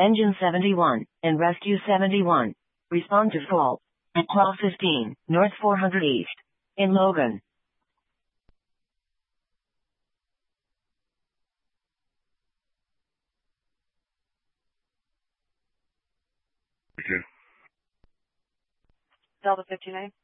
Engine 71 and Rescue 71. Respond to fault at 12:15 North 400 East in Logan. Okay. Delta 59.